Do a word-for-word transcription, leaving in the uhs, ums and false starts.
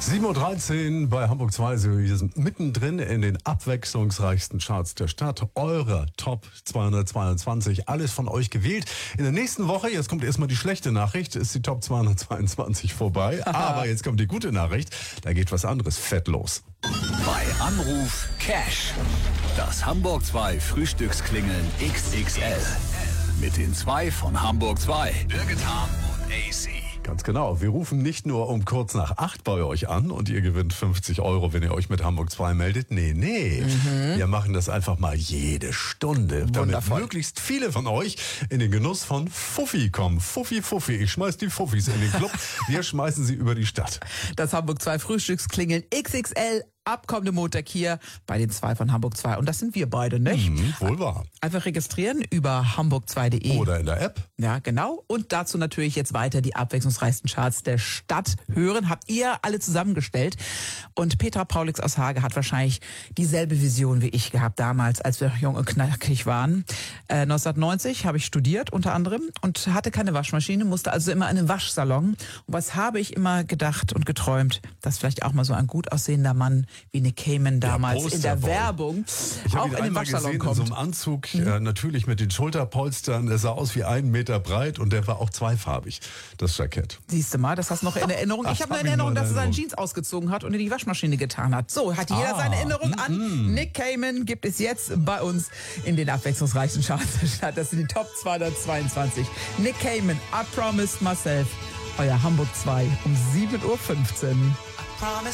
sieben Uhr dreizehn bei Hamburg zwei. Wir sind mittendrin in den abwechslungsreichsten Charts der Stadt. Eure Top zweihundertzweiundzwanzig. Alles von euch gewählt. In der nächsten Woche, jetzt kommt erstmal die schlechte Nachricht, ist die Top zweihundertzweiundzwanzig vorbei. Aber jetzt kommt die gute Nachricht. Da geht was anderes fett los. Bei Anruf Cash. Das Hamburg zwei Frühstücksklingeln X X L. Mit den zwei von Hamburg zwei. Birgit Hahn und A C. Ganz genau. Wir rufen nicht nur um kurz nach acht bei euch an und ihr gewinnt fünfzig Euro, wenn ihr euch mit Hamburg zwei meldet. Nee, nee. Mhm. Wir machen das einfach mal jede Stunde, damit Wundervoll. möglichst viele von euch in den Genuss von Fuffi kommen. Fuffi, Fuffi. Ich schmeiß die Fuffis in den Club. Wir schmeißen sie über die Stadt. Das Hamburg zwei Frühstücksklingeln X X L ab kommende Montag hier bei den zwei von Hamburg zwei. Und das sind wir beide, nicht? Mhm, wohl wahr. Einfach registrieren über hamburg zwei punkt de. Oder in der App. Ja, genau. Und dazu natürlich jetzt weiter die abwechslungsreichsten Charts der Stadt hören. Habt ihr alle zusammengestellt. Und Petra Paulix aus Hage hat wahrscheinlich dieselbe Vision wie ich gehabt damals, als wir jung und knackig waren. Äh, neunzehnhundertneunzig habe ich studiert unter anderem und hatte keine Waschmaschine, musste also immer in einen Waschsalon. Und was habe ich immer gedacht und geträumt, dass vielleicht auch mal so ein gut aussehender Mann wie Nick Cayman damals ja, in der Werbung ich auch ihn in den einmal Waschsalon gesehen, kommt. in so einem Anzug, mhm. äh, natürlich mit den Schulterpolstern. Er sah aus wie einen Meter breit und der war auch zweifarbig, das Jackett. Siehst du mal, das hast du noch in Erinnerung. Ach, ich habe hab eine Erinnerung, ich dass er seine Erinnerung. Jeans ausgezogen hat und in die Waschmaschine getan hat. So, hat jeder Ah, seine Erinnerung mm, an. mm. Nick Cayman gibt es jetzt bei uns in den abwechslungsreichsten Charts der Stadt. Das sind die Top zweihundertzweiundzwanzig. Nick Cayman, I Promised Myself. Euer Hamburg zwei um sieben Uhr fünfzehn.